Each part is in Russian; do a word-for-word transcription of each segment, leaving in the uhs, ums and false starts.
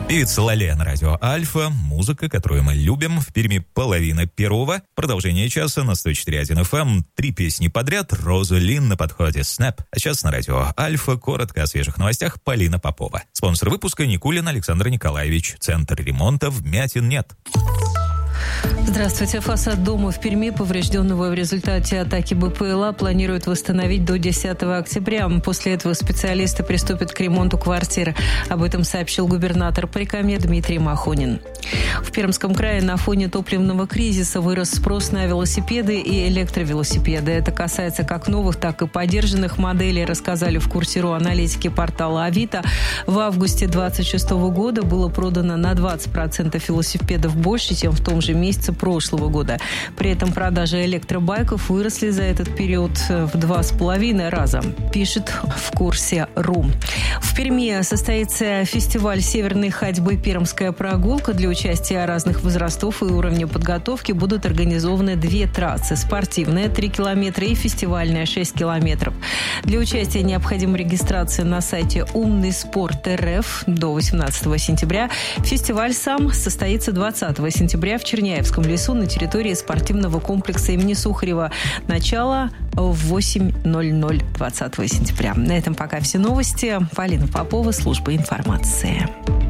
Певица Лале на радио Альфа. Музыка, которую мы любим. В Перми половина первого. Продолжение часа на сто четыре один эф эм. Три песни подряд. Роза Лин на подходе. Снэп. А сейчас на радио Альфа. Коротко о свежих новостях. Полина Попова. Спонсор выпуска Никулин Александр Николаевич. Центр ремонта. Вмятин нет. Здравствуйте. Фасад дома в Перми, поврежденного в результате атаки бэ пэ эл а, планируют восстановить до десятого октября. После этого специалисты приступят к ремонту квартир. Об этом сообщил губернатор Прикамья Дмитрий Махонин. В Пермском крае на фоне топливного кризиса вырос спрос на велосипеды и электровелосипеды. Это касается как новых, так и подержанных моделей, рассказали в Курсе.ру аналитики портала Авито. В августе две тысячи двадцать шестого года было продано на двадцать процентов велосипедов больше, чем в том же месяце прошлого года. При этом продажи электробайков выросли за этот период в два с половиной раза, пишет в Курсе.ру. В Перми состоится фестиваль северной ходьбы «Пермская прогулка». Для участия разных возрастов и уровня подготовки будут организованы две трассы. Спортивная три километра и фестивальная шесть километров. Для участия необходима регистрация на сайте умный спорт точка эр эф до восемнадцатого сентября. Фестиваль сам состоится двадцатого сентября в Черняевском лесу на территории спортивного комплекса имени Сухарева. Начало в восемь ноль ноль двадцатого сентября. На этом пока все новости. Полина Попова, служба информации.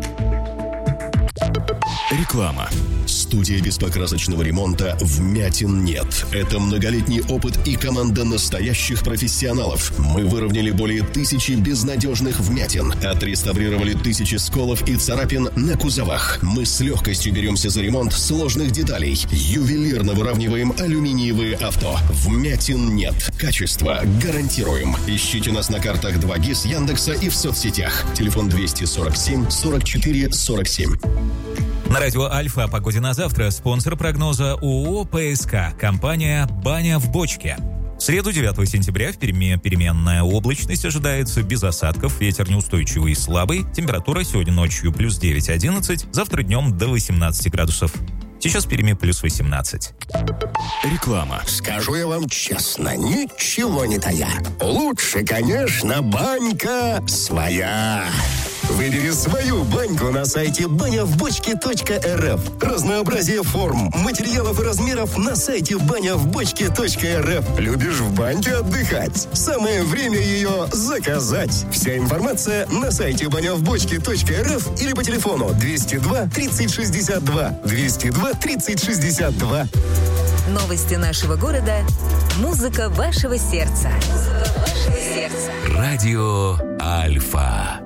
Реклама. Студия беспокрасочного ремонта «Вмятин нет». Это многолетний опыт и команда настоящих профессионалов. Мы выровняли более тысячи безнадежных вмятин, отреставрировали тысячи сколов и царапин на кузовах. Мы с легкостью беремся за ремонт сложных деталей. Ювелирно выравниваем алюминиевые авто. «Вмятин нет». Качество гарантируем. Ищите нас на картах два гис, Яндекса и в соцсетях. Телефон двести сорок семь сорок четыре сорок семь. На радио Альфа о погоде на завтра. Спонсор прогноза ООО пэ эс ка. Компания «Баня в бочке». В среду, девятого сентября, в Перми переменная облачность ожидается без осадков, ветер неустойчивый и слабый, температура сегодня ночью плюс девять-одиннадцать, завтра днем до восемнадцати градусов. Сейчас в Перми плюс восемнадцать. Реклама. Скажу я вам честно, ничего не тая. Лучше, конечно, банька своя. Выбери свою баньку на сайте баня в бочке точка эр эф. Разнообразие форм, материалов и размеров на сайте баня в бочке точка эр эф. Любишь в баньке отдыхать? Самое время ее заказать. Вся информация на сайте баня в бочке точка эр эф или по телефону двести два тридцать шестьдесят два. двести два тридцать шестьдесят два. Новости нашего города. Музыка вашего сердца. Музыка вашего сердца. Радио Альфа.